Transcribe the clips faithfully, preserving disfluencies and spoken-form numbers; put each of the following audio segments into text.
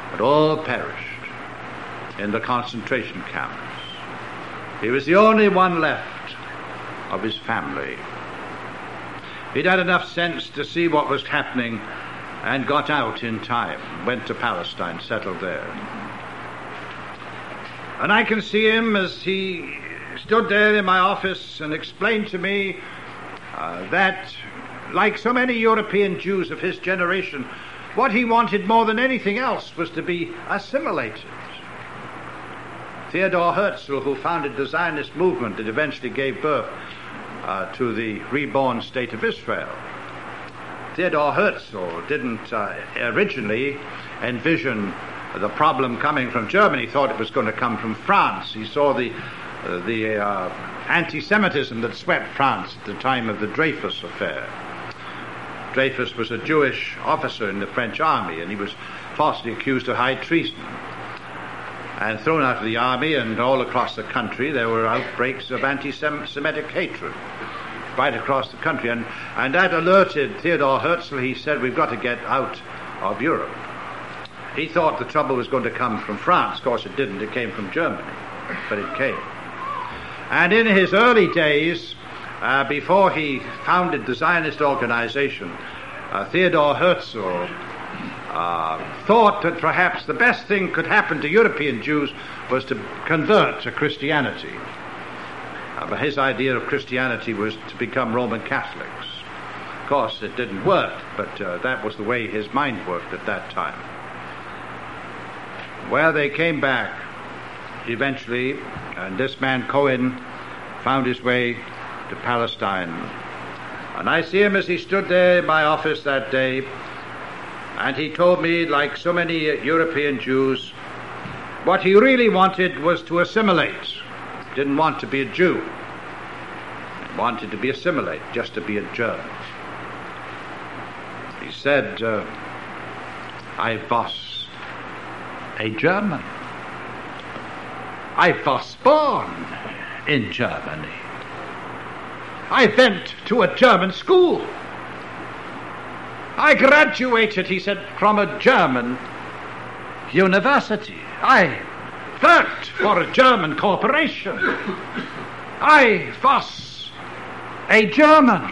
had all perished in the concentration camps. He was the only one left of his family. He'd had enough sense to see what was happening and got out in time, went to Palestine, settled there. And I can see him as he stood there in my office and explained to me uh, that, like so many European Jews of his generation, what he wanted more than anything else was to be assimilated. Theodor Herzl, who founded the Zionist movement that eventually gave birth uh, to the reborn state of Israel, Theodor Herzl didn't uh, originally envision the problem coming from Germany. He thought it was going to come from France. He saw the uh, the uh, anti-Semitism that swept France at the time of the Dreyfus affair. Dreyfus was a Jewish officer in the French army, and he was falsely accused of high treason and thrown out of the army, and all across the country there were outbreaks of anti-Semitic hatred right across the country, and, and that alerted Theodor Herzl. He said, we've got to get out of Europe. He thought the trouble was going to come from France. Of course it didn't. It came from Germany, but it came. And in his early days, uh, before he founded the Zionist organization, uh, Theodor Herzl Uh, thought that perhaps the best thing could happen to European Jews was to convert to Christianity. Uh, but his idea of Christianity was to become Roman Catholics. Of course, it didn't work, but uh, that was the way his mind worked at that time. Well, they came back eventually, and this man Cohen found his way to Palestine. And I see him as he stood there in my office that day, and he told me, like so many European Jews, what he really wanted was to assimilate. He didn't want to be a Jew. He wanted to be assimilated, just to be a German. He said, uh, I was a German. I was born in Germany. I went to a German school. I graduated, he said, from a German university. I worked for a German corporation. I was a German.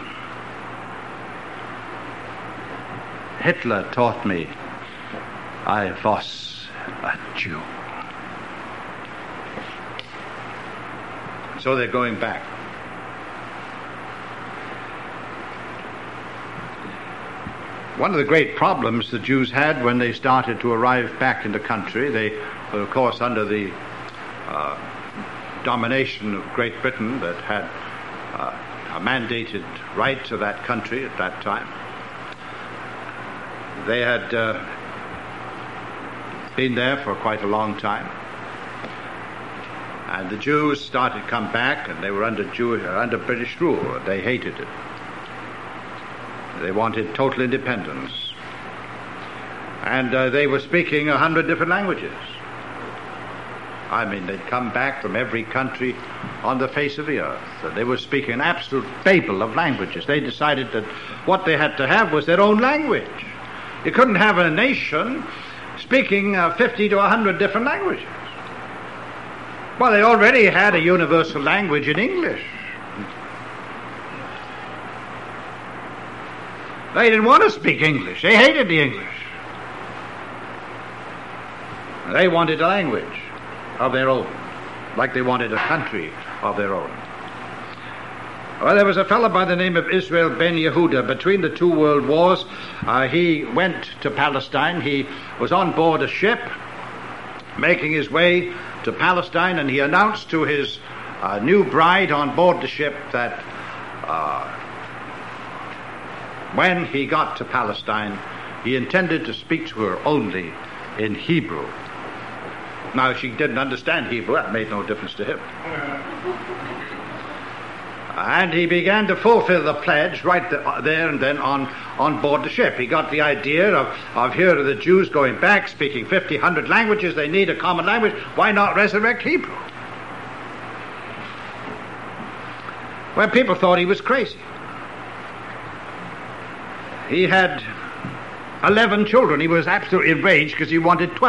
Hitler taught me I was a Jew. So they're going back. One of the great problems the Jews had when they started to arrive back in the country, they were, of course, under the uh, domination of Great Britain that had uh, a mandated right to that country at that time. They had uh, been there for quite a long time. And the Jews started to come back, and they were under Jewish, under British rule. They hated it. They wanted total independence. And uh, they were speaking a hundred different languages. I mean, they'd come back from every country on the face of the earth. And they were speaking an absolute babel of languages. They decided that what they had to have was their own language. You couldn't have a nation speaking uh, fifty to one hundred different languages. Well, they already had a universal language in English. They didn't want to speak English. They hated the English. They wanted a language of their own, like they wanted a country of their own. Well, there was a fellow by the name of Israel Ben Yehuda. Between the two world wars, uh, he went to Palestine. He was on board a ship, making his way to Palestine, and he announced to his uh, new bride on board the ship that uh, when he got to Palestine, he intended to speak to her only in Hebrew. Now, she didn't understand Hebrew. That made no difference to him. And he began to fulfill the pledge right there and then on, on board the ship. He got the idea of, of here are the Jews going back, speaking fifty, one hundred languages. They need a common language. Why not resurrect Hebrew? Well, people thought he was crazy. He had eleven children. He was absolutely enraged because he wanted twelve.